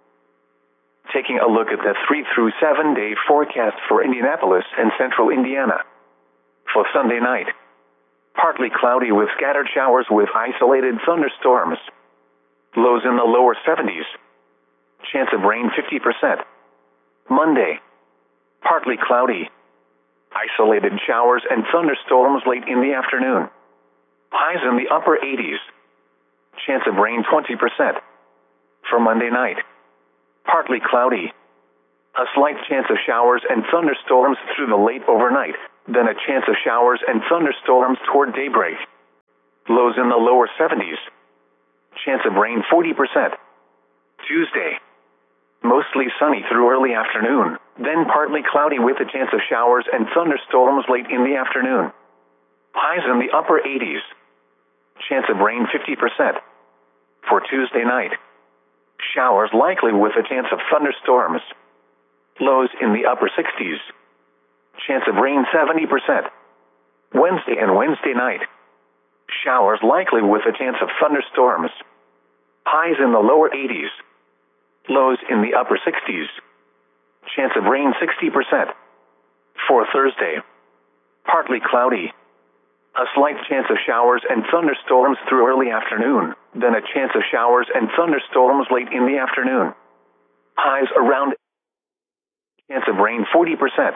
Taking a look at the three through seven day forecast for Indianapolis and central Indiana. For Sunday night. Partly cloudy with scattered showers with isolated thunderstorms. Lows in the lower seventies. Chance of rain fifty percent. Monday. Partly cloudy. Isolated showers and thunderstorms late in the afternoon. Highs in the upper eighties. Chance of rain twenty percent. For Monday night. Partly cloudy. A slight chance of showers and thunderstorms through the late overnight, then a chance of showers and thunderstorms toward daybreak. Lows in the lower seventies. Chance of rain forty percent. Tuesday. Mostly sunny through early afternoon, then partly cloudy with a chance of showers and thunderstorms late in the afternoon. Highs in the upper eighties. Chance of rain fifty percent. For Tuesday night. Showers likely with a chance of thunderstorms. Lows in the upper sixties. Chance of rain seventy percent. Wednesday and Wednesday night. Showers likely with a chance of thunderstorms. Highs in the lower eighties. Lows in the upper sixties. Chance of rain sixty percent. For Thursday. Partly cloudy. A slight chance of showers and thunderstorms through early afternoon, then a chance of showers and thunderstorms late in the afternoon. Highs around. Chance of rain forty percent.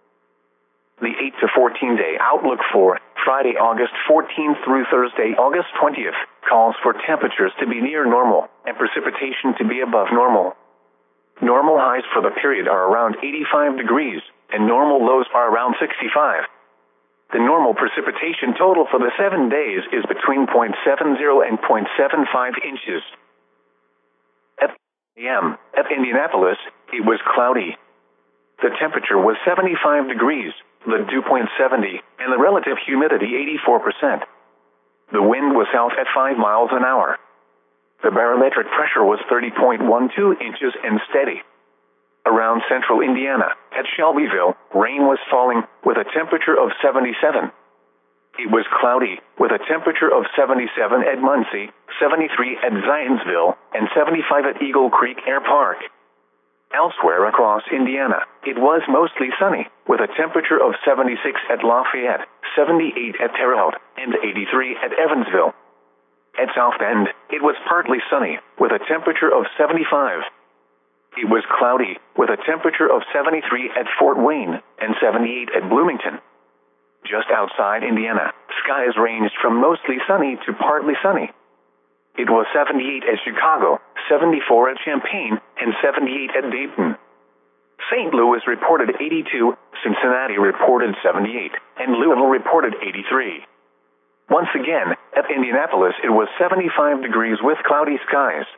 The eight to fourteen day outlook for Friday, August fourteenth through Thursday, August twentieth, calls for temperatures to be near normal and precipitation to be above normal. Normal highs for the period are around eighty-five degrees, and normal lows are around sixty-five. The normal precipitation total for the seven days is between zero point seven zero and zero point seven five inches. At A M, at Indianapolis, it was cloudy. The temperature was seventy-five degrees, the dew point seventy, and the relative humidity eighty-four percent. The wind was south at five miles an hour. The barometric pressure was thirty point one two inches and steady. Around central Indiana, at Shelbyville, rain was falling with a temperature of seventy-seven. It was cloudy with a temperature of seventy-seven at Muncie, seventy-three at Zionsville, and seventy-five at Eagle Creek Air Park. Elsewhere across Indiana, it was mostly sunny, with a temperature of seventy-six at Lafayette, seventy-eight at Terre Haute, and eighty-three at Evansville. At South Bend, it was partly sunny, with a temperature of seventy-five. It was cloudy, with a temperature of seventy-three at Fort Wayne, and seventy-eight at Bloomington. Just outside Indiana, skies ranged from mostly sunny to partly sunny. It was seventy-eight at Chicago, seventy-four at Champaign, and seventy-eight at Dayton. Saint Louis reported eighty-two, Cincinnati reported seventy-eight, and Louisville reported eighty-three. Once again, at Indianapolis it was seventy-five degrees with cloudy skies.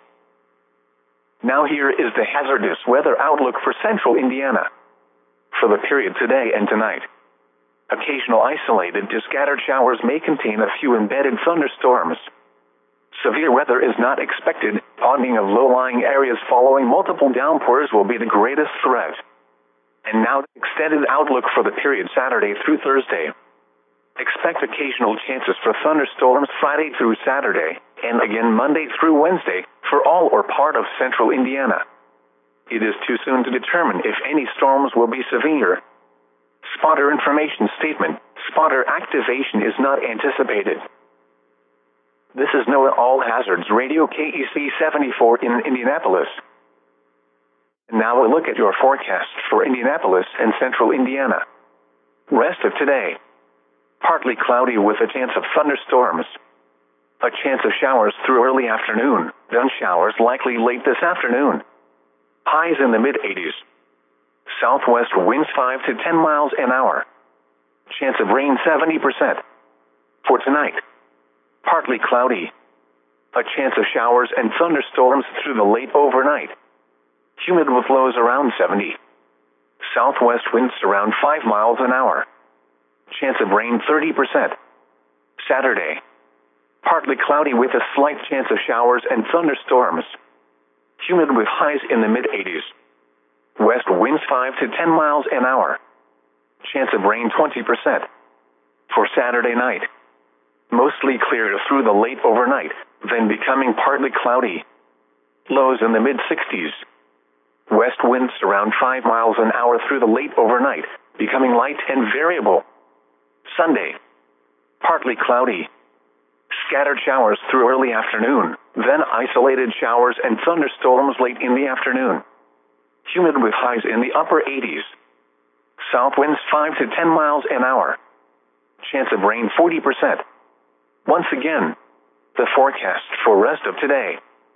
Now here is the hazardous weather outlook for central Indiana. For the period today and tonight. Occasional isolated to scattered showers may contain a few embedded thunderstorms. Severe weather is not expected. Haunting of low-lying areas following multiple downpours will be the greatest threat. And now the extended outlook for the period Saturday through Thursday. Expect occasional chances for thunderstorms Friday through Saturday, and again Monday through Wednesday, for all or part of central Indiana. It is too soon to determine if any storms will be severe. Spotter information statement. Spotter activation is not anticipated. This is NOAA All Hazards Radio K E C seventy-four in Indianapolis. And now a look at your forecast for Indianapolis and central Indiana. Rest of today. Partly cloudy with a chance of thunderstorms. A chance of showers through early afternoon, then showers likely late this afternoon. Highs in the mid-eighties. Southwest winds five to ten miles an hour. Chance of rain seventy percent. For tonight. Partly cloudy. A chance of showers and thunderstorms through the late overnight. Humid with lows around seventy. Southwest winds around five miles an hour. Chance of rain thirty percent. Saturday. Partly cloudy with a slight chance of showers and thunderstorms. Humid with highs in the mid-eighties. West winds five to ten miles an hour. Chance of rain twenty percent. For Saturday night. Mostly clear through the late overnight, then becoming partly cloudy. Lows in the mid-sixties. West winds around five miles an hour through the late overnight, becoming light and variable. Sunday. Partly cloudy. Scattered showers through early afternoon, then isolated showers and thunderstorms late in the afternoon. Humid with highs in the upper eighties. South winds five to ten miles an hour. Chance of rain forty percent. Once again, the forecast for rest of today.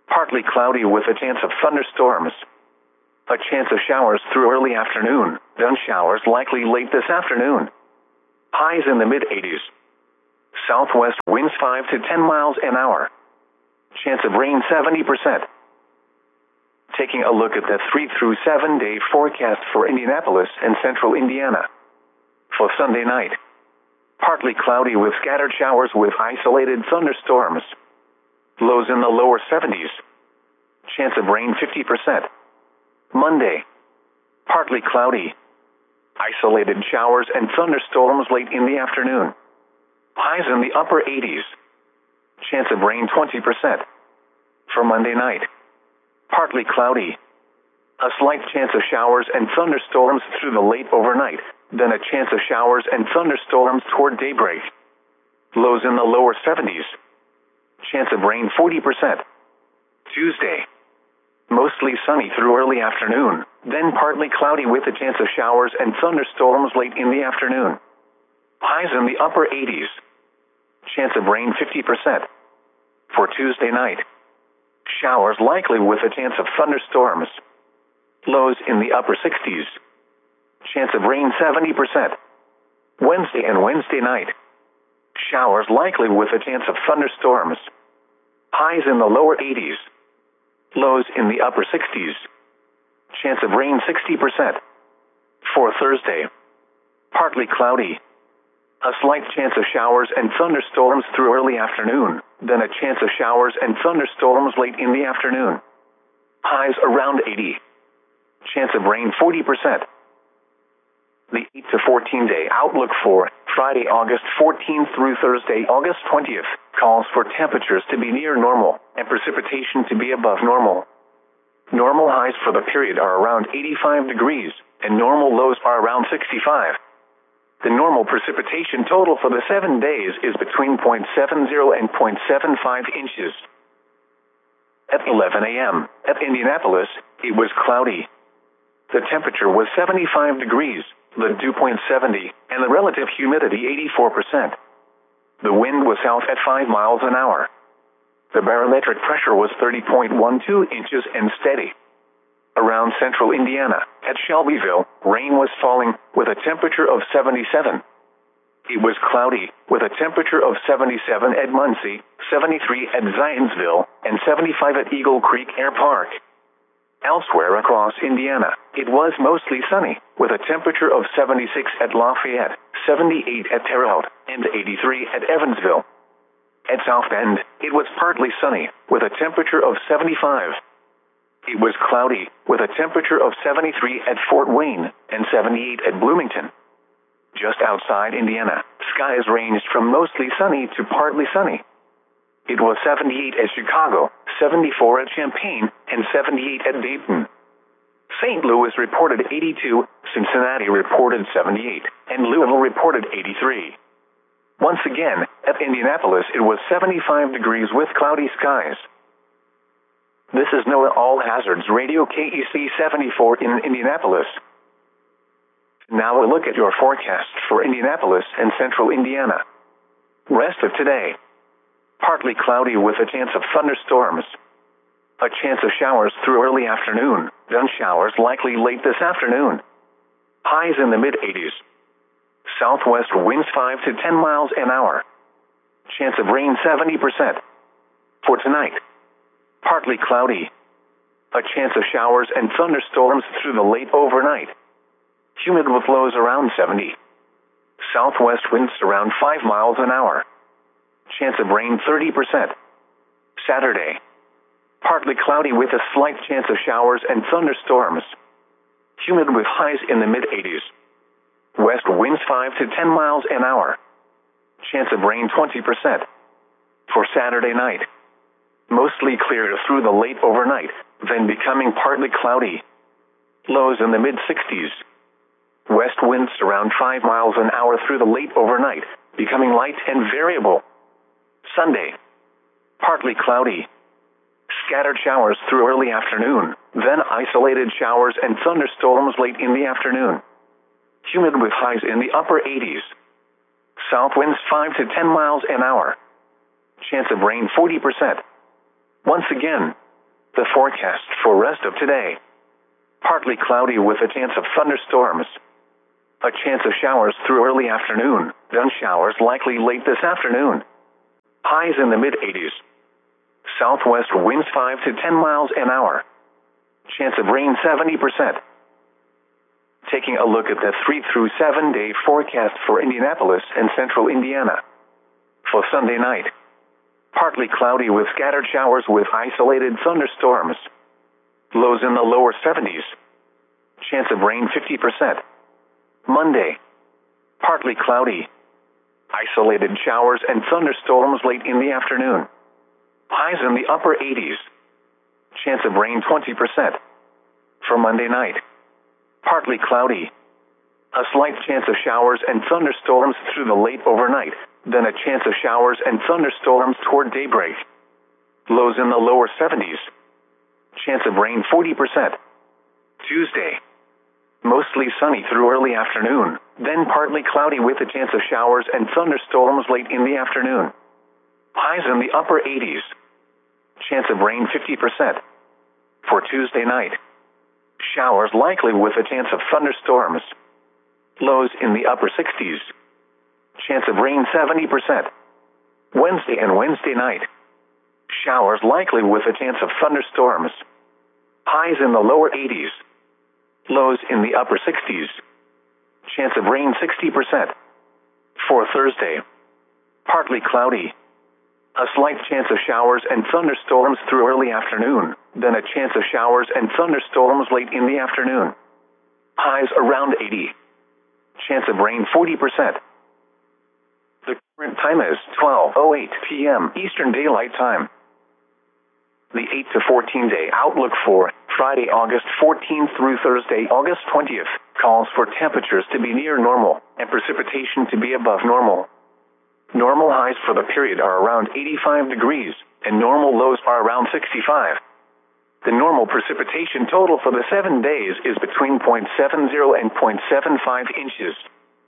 Partly cloudy with a chance of thunderstorms. A chance of showers through early afternoon, then showers likely late this afternoon. Highs in the mid eighties. Southwest winds five to ten miles an hour. Chance of rain seventy percent. Taking a look at the three through seven day forecast for Indianapolis and central Indiana. For Sunday night, partly cloudy with scattered showers with isolated thunderstorms. Lows in the lower seventies. Chance of rain fifty percent. Monday, partly cloudy. Isolated showers and thunderstorms late in the afternoon. Highs in the upper eighties. Chance of rain twenty percent. For Monday night, partly cloudy. A slight chance of showers and thunderstorms through the late overnight, then a chance of showers and thunderstorms toward daybreak. Lows in the lower seventies. Chance of rain forty percent. Tuesday, mostly sunny through early afternoon, then partly cloudy with a chance of showers and thunderstorms late in the afternoon. Highs in the upper eighties. Chance of rain fifty percent. For Tuesday night, showers likely with a chance of thunderstorms. Lows in the upper sixties. Chance of rain seventy percent. Wednesday and Wednesday night, showers likely with a chance of thunderstorms. Highs in the lower eighties. Lows in the upper sixties. Chance of rain sixty percent. For Thursday, partly cloudy. A slight chance of showers and thunderstorms through early afternoon, then a chance of showers and thunderstorms late in the afternoon. Highs around eighty. Chance of rain forty percent. The eight to fourteen day outlook for Friday, August fourteenth through Thursday, August twentieth, calls for temperatures to be near normal and precipitation to be above normal. Normal highs for the period are around eighty-five degrees, and normal lows are around sixty-five. The normal precipitation total for the seven days is between zero point seven zero and zero point seven five inches. At eleven a m at Indianapolis, it was cloudy. The temperature was seventy-five degrees, the dew point seventy, and the relative humidity eighty-four percent. The wind was south at five miles an hour. The barometric pressure was thirty point one two inches and steady. Around central Indiana, at Shelbyville, rain was falling with a temperature of seventy-seven. It was cloudy with a temperature of seventy-seven at Muncie, seventy-three at Zionsville, and seventy-five at Eagle Creek Air Park. Elsewhere across Indiana, it was mostly sunny, with a temperature of seventy-six at Lafayette, seventy-eight at Terre Haute, and eighty-three at Evansville. At South Bend, it was partly sunny, with a temperature of seventy-five. It was cloudy, with a temperature of seventy-three at Fort Wayne, and seventy-eight at Bloomington. Just outside Indiana, skies ranged from mostly sunny to partly sunny. It was seventy-eight at Chicago, seventy-four at Champaign, and seventy-eight at Dayton. Saint Louis reported eighty-two, Cincinnati reported seventy-eight, and Louisville reported eighty-three. Once again, at Indianapolis it was seventy-five degrees with cloudy skies. This is NOAA All Hazards Radio K E C seventy-four in Indianapolis. Now a look at your forecast for Indianapolis and central Indiana. Rest of today. Partly cloudy with a chance of thunderstorms. A chance of showers through early afternoon, then showers likely late this afternoon. Highs in the mid eighties. Southwest winds five to ten miles an hour. Chance of rain seventy percent. For tonight, partly cloudy. A chance of showers and thunderstorms through the late overnight. Humid with lows around seventy. Southwest winds around five miles an hour. Chance of rain thirty percent. Saturday, partly cloudy with a slight chance of showers and thunderstorms. Humid with highs in the mid eighties. West winds five to ten miles an hour. Chance of rain twenty percent. For Saturday night, mostly clear through the late overnight, then becoming partly cloudy. Lows in the mid sixties. West winds around five miles an hour through the late overnight, becoming light and variable. Sunday, partly cloudy. Scattered showers through early afternoon, then isolated showers and thunderstorms late in the afternoon. Humid with highs in the upper eighties. South winds five to ten miles an hour. Chance of rain forty percent. Once again, The forecast for rest of today. Partly cloudy with a chance of thunderstorms. A chance of showers through early afternoon, then showers likely late this afternoon. Highs in the mid eighties. Southwest winds five to ten miles an hour. Chance of rain seventy percent. Taking a look at the three through seven day forecast for Indianapolis and central Indiana. For Sunday night. Partly cloudy with scattered showers with isolated thunderstorms. Lows in the lower seventies. Chance of rain fifty percent. Monday. Partly cloudy. Isolated showers and thunderstorms late in the afternoon. Highs in the upper eighties. Chance of rain twenty percent. For Monday night. Partly cloudy. A slight chance of showers and thunderstorms through the late overnight, then a chance of showers and thunderstorms toward daybreak. Lows in the lower seventies. Chance of rain forty percent. Tuesday. Mostly sunny through early afternoon, then partly cloudy with a chance of showers and thunderstorms late in the afternoon. Highs in the upper eighties. Chance of rain fifty percent. For Tuesday night. Showers likely with a chance of thunderstorms. Lows in the upper sixties. Chance of rain seventy percent. Wednesday and Wednesday night. Showers likely with a chance of thunderstorms. Highs in the lower eighties. Lows in the upper sixties. Chance of rain sixty percent. For Thursday. Partly cloudy. A slight chance of showers and thunderstorms through early afternoon, then a chance of showers and thunderstorms late in the afternoon. Highs around eighty. Chance of rain forty percent. The current time is twelve oh eight p m Eastern Daylight Time. The eight to fourteen day outlook for Friday, August fourteenth through Thursday, August twentieth, calls for temperatures to be near normal and precipitation to be above normal. Normal highs for the period are around eighty-five degrees, and normal lows are around sixty-five. The normal precipitation total for the seven days is between zero point seven zero and zero point seven five inches.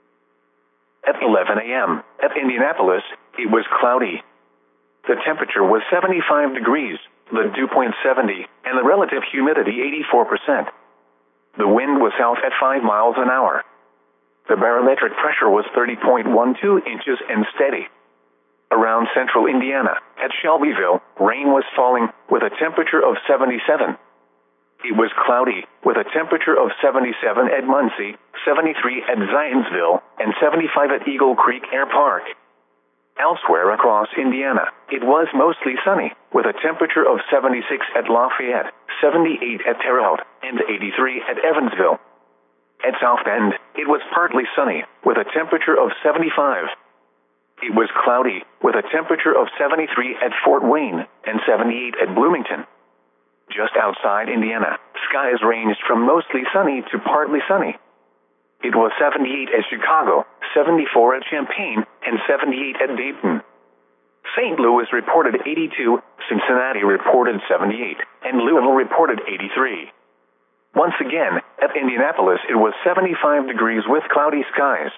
At eleven a m at Indianapolis, it was cloudy. The temperature was seventy-five degrees, the dew point seventy, and the relative humidity eighty-four percent. The wind was south at five miles an hour. The barometric pressure was thirty point one two inches and steady. Around central Indiana, at Shelbyville, rain was falling, with a temperature of seventy-seven. It was cloudy, with a temperature of seventy-seven at Muncie, seventy-three at Zionsville, and seventy-five at Eagle Creek Air Park. Elsewhere across Indiana, it was mostly sunny, with a temperature of seventy-six at Lafayette, seventy-eight at Terre Haute, and eighty-three at Evansville. At South Bend, it was partly sunny, with a temperature of seventy-five. It was cloudy, with a temperature of seventy-three at Fort Wayne, and seventy-eight at Bloomington. Just outside Indiana, skies ranged from mostly sunny to partly sunny. It was seventy-eight at Chicago, seventy-four at Champaign, and seventy-eight at Dayton. Saint Louis reported eighty-two, Cincinnati reported seventy-eight, and Louisville reported eighty-three. Once again, at Indianapolis it was seventy-five degrees with cloudy skies.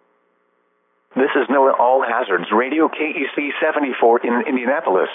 This is NOAA All Hazards Radio K E C seventy-four in Indianapolis.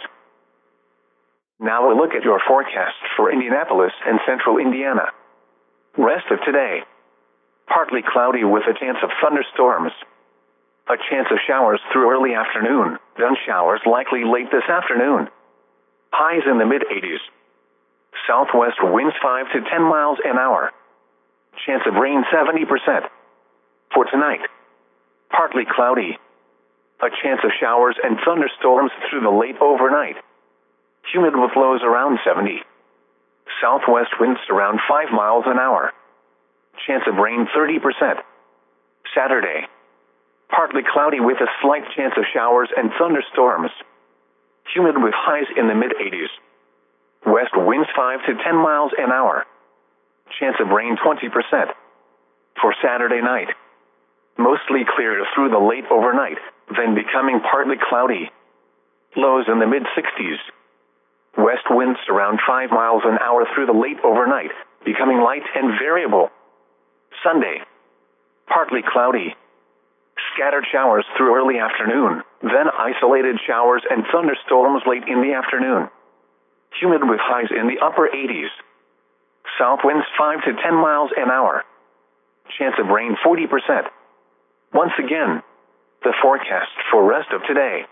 Now a look at your forecast for Indianapolis and central Indiana. Rest of today. Partly cloudy with a chance of thunderstorms. A chance of showers through early afternoon, then showers likely late this afternoon. Highs in the mid eighties. Southwest winds five to ten miles an hour. Chance of rain seventy percent. For tonight. Partly cloudy. A chance of showers and thunderstorms through the late overnight. Humid with lows around seventy. Southwest winds around five miles an hour. Chance of rain thirty percent. Saturday. Partly cloudy with a slight chance of showers and thunderstorms. Humid with highs in the mid eighties. West winds five to ten miles an hour. Chance of rain twenty percent. For Saturday night. Mostly clear through the late overnight, then becoming partly cloudy. Lows in the mid sixties. West winds around five miles an hour through the late overnight, becoming light and variable. Sunday. Partly cloudy. Scattered showers through early afternoon, then isolated showers and thunderstorms late in the afternoon. humid with highs in the upper eighties. South winds five to ten miles an hour. Chance of rain forty percent. Once again, the forecast for rest of today.